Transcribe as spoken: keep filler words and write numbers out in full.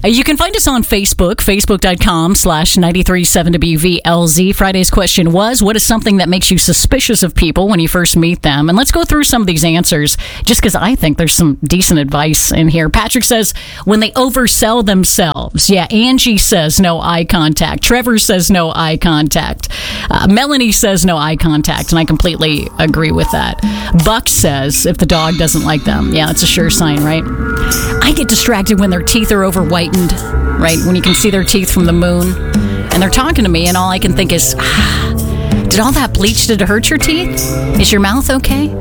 Uh, you can find us on Facebook, facebook.com slash 937 WVLZ. Friday's question was, what is something that makes you suspicious of people when you first meet them? And let's go through some of these answers, just because I think there's some decent advice in here. Patrick says, when they oversell themselves. Yeah, Angie says no eye contact. Trevor says no eye contact. Uh, Melanie says no eye contact, and I completely agree with that. Buck says if the dog doesn't like them. Yeah, it's a sure sign, right? I get distracted when their teeth are over whitened, right? When you can see their teeth from the moon, and they're talking to me, and all I can think is, ah, did all that bleach, did it hurt your teeth? Is your mouth okay?